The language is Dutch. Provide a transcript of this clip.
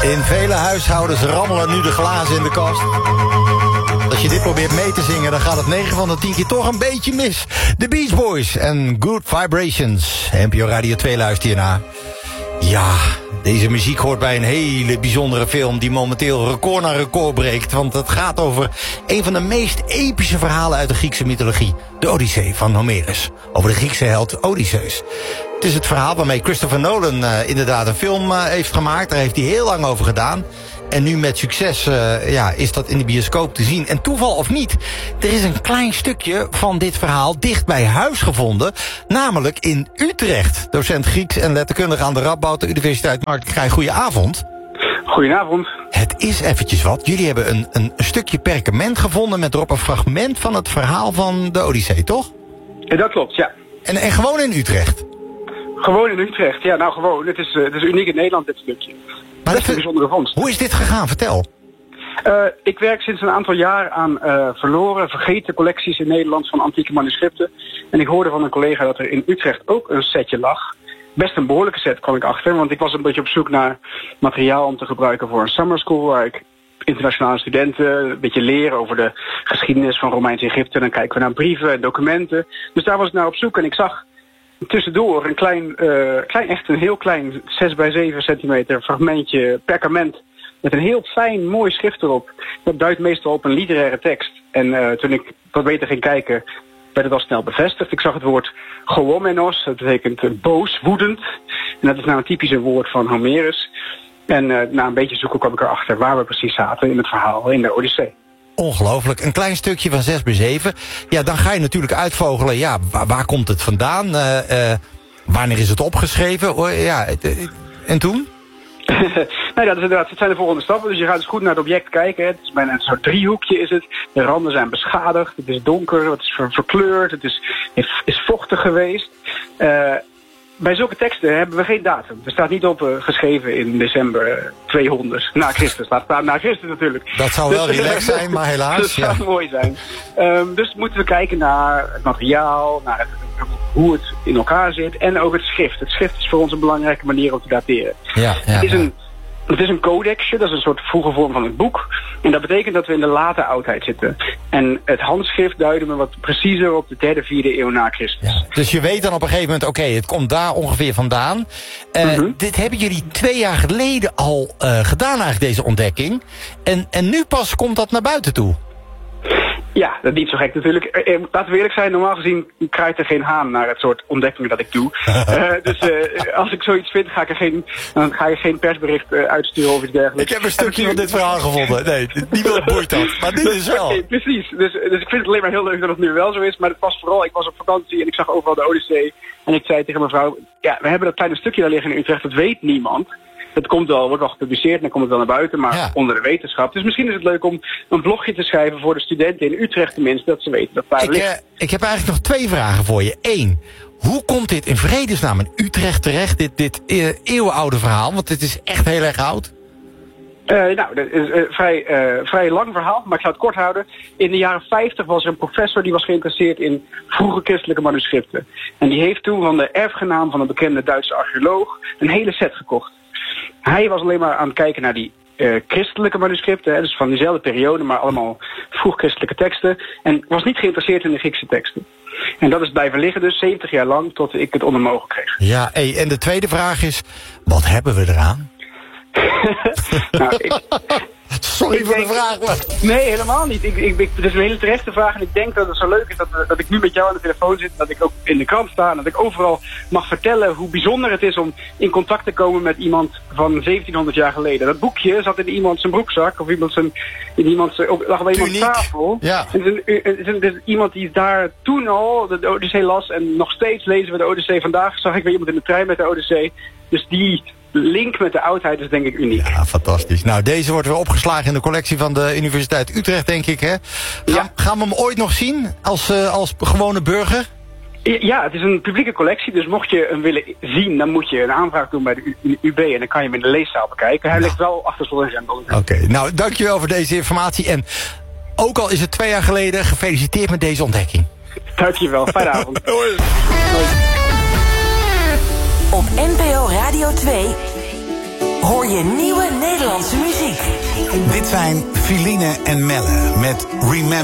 In vele huishoudens rammelen nu de glazen in de kast. Als je dit probeert mee te zingen, dan gaat het 9 van de 10 keer toch een beetje mis. The Beach Boys en Good Vibrations. NPO Radio 2 luistert hierna. Ja, deze muziek hoort bij een hele bijzondere film die momenteel record na record breekt. Want het gaat over een van de meest epische verhalen uit de Griekse mythologie. De Odyssee van Homerus. Over de Griekse held Odysseus. Het is het verhaal waarmee Christopher Nolan inderdaad een film heeft gemaakt. Daar heeft hij heel lang over gedaan. En nu met succes is dat in de bioscoop te zien. En toeval of niet, er is een klein stukje van dit verhaal dicht bij huis gevonden. Namelijk in Utrecht. Docent Grieks en letterkundige aan de Radboud Universiteit. Mark Krij, goedenavond. Goedenavond. Het is eventjes wat. Jullie hebben een stukje perkament gevonden met erop een fragment van het verhaal van de Odyssee, toch? Dat klopt, ja. En gewoon in Utrecht? Gewoon in Utrecht, ja, nou gewoon. Het is uniek in Nederland, dit stukje. Maar dat is een bijzondere vondst. Hoe is dit gegaan? Vertel. Ik werk sinds een aantal jaar aan vergeten collecties in Nederland van antieke manuscripten. En ik hoorde van een collega dat er in Utrecht ook een setje lag. Best een behoorlijke set kwam ik achter, want ik was een beetje op zoek naar materiaal om te gebruiken voor een summer school, waar ik internationale studenten een beetje leren over de geschiedenis van Romeins-Egypte. En dan kijken we naar brieven en documenten. Dus daar was ik naar op zoek en ik zag tussendoor een echt een heel klein 6 bij 7 centimeter fragmentje perkament met een heel fijn, mooi schrift erop. Dat duidt meestal op een literaire tekst. En toen ik wat beter ging kijken, werd het al snel bevestigd. Ik zag het woord gowomenos, dat betekent boos, woedend. En dat is nou een typische woord van Homerus. En na een beetje zoeken kwam ik erachter waar we precies zaten in het verhaal in de Odyssee. Ongelooflijk. Een klein stukje van 6 bij 7. Ja, dan ga je natuurlijk uitvogelen. Ja, waar komt het vandaan? Wanneer is het opgeschreven? Ja, en toen? Nee, dat is inderdaad, het zijn de volgende stappen. Dus je gaat dus goed naar het object kijken. Het is bijna een soort driehoekje is het. De randen zijn beschadigd. Het is donker. Het is verkleurd. Het is vochtig geweest. Bij zulke teksten hebben we geen datum. Er staat niet op geschreven in december 200 na Christus. Laat staan na Christus natuurlijk. Dat zou wel relaxed zijn, maar helaas. Dat zou mooi zijn. Dus moeten we kijken naar het materiaal, naar hoe het in elkaar zit en ook het schrift. Het schrift is voor ons een belangrijke manier om te dateren. Het is een codexje, dat is een soort vroege vorm van het boek. En dat betekent dat we in de late oudheid zitten. En het handschrift duiden we wat preciezer op de 3e, 4e eeuw na Christus. Ja, dus je weet dan op een gegeven moment, oké, het komt daar ongeveer vandaan. Dit hebben jullie 2 jaar geleden al gedaan eigenlijk, deze ontdekking. En nu pas komt dat naar buiten toe. Ja, dat is niet zo gek natuurlijk. Laten we eerlijk zijn, normaal gezien kruidt er geen haan naar het soort ontdekkingen dat ik doe. Dus als ik zoiets vind, dan ga je geen persbericht uitsturen of iets dergelijks. Ik heb een stukje van dit verhaal gevonden. Nee, niemand boeit dat. Maar dit is wel. Okay, precies. Dus ik vind het alleen maar heel leuk dat het nu wel zo is. Maar het was vooral, ik was op vakantie en ik zag overal de Odyssee. En ik zei tegen mijn vrouw, ja, we hebben dat kleine stukje daar liggen in Utrecht, dat weet niemand. Het wordt wel gepubliceerd en dan komt het wel naar buiten, maar onder de wetenschap. Dus misschien is het leuk om een blogje te schrijven voor de studenten in Utrecht tenminste, dat ze weten dat daar ligt. Ik heb eigenlijk nog 2 vragen voor je. 1, hoe komt dit in vredesnaam in Utrecht terecht, dit eeuwenoude verhaal? Want het is echt heel erg oud. Dat is een vrij lang verhaal, maar ik ga het kort houden. In de jaren 50 was er een professor die was geïnteresseerd in vroege christelijke manuscripten. En die heeft toen van de erfgenaam van een bekende Duitse archeoloog een hele set gekocht. Hij was alleen maar aan het kijken naar die christelijke manuscripten, dus van diezelfde periode, maar allemaal vroeg-christelijke teksten. En was niet geïnteresseerd in de Griekse teksten. En dat is blijven liggen dus 70 jaar lang, tot ik het onder mijn ogen kreeg. Ja, en de tweede vraag is, wat hebben we eraan? Sorry voor de vraag, maar... Nee, helemaal niet. Het is een hele terechte vraag en ik denk dat het zo leuk is dat ik nu met jou aan de telefoon zit, dat ik ook in de krant sta en dat ik overal mag vertellen hoe bijzonder het is om in contact te komen met iemand van 1700 jaar geleden. Dat boekje zat in iemand zijn broekzak of lag bij iemands tafel. Ja. Het is iemand die daar toen al de Odyssee las en nog steeds lezen we de Odyssee. Vandaag zag ik weer iemand in de trein met de Odyssee. Dus die link met de oudheid is denk ik uniek. Ja, fantastisch. Nou, deze wordt weer opgeslagen in de collectie van de Universiteit Utrecht, denk ik, hè? Gaan we hem ooit nog zien als gewone burger? Ja, het is een publieke collectie, dus mocht je hem willen zien, dan moet je een aanvraag doen bij de UB en dan kan je hem in de leeszaal bekijken. Hij ligt wel achter slot en grendel. Oké, nou, dankjewel voor deze informatie. En ook al is het 2 jaar geleden, gefeliciteerd met deze ontdekking. Dankjewel, fijne avond. Hoi. Op NPO Radio 2 hoor je nieuwe Nederlandse muziek. Dit zijn Filine en Melle met Remember.